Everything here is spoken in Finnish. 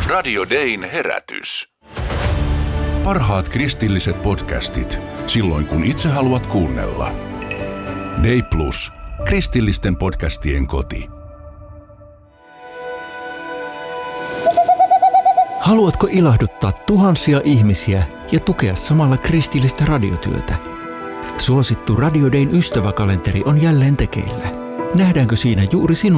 Radio Dayn herätys. Parhaat kristilliset podcastit, silloin kun itse haluat kuunnella. Day Plus, kristillisten podcastien koti. Haluatko ilahduttaa tuhansia ihmisiä ja tukea samalla kristillistä radiotyötä? Suosittu Radio Dayn ystäväkalenteri on jälleen tekeillä. Nähdäänkö siinä juuri sinun